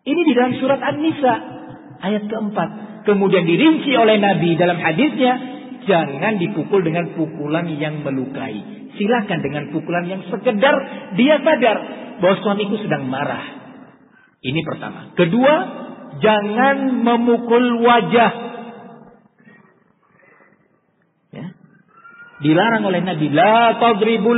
Ini di dalam surat An-Nisa ayat keempat. Kemudian dirinci oleh Nabi dalam hadisnya, jangan dipukul dengan pukulan yang melukai. Silakan dengan pukulan yang sekedar dia sadar bahwa suamiku sedang marah. Ini pertama. Kedua, jangan memukul wajah. Ya. Dilarang oleh Nabi, la tadribul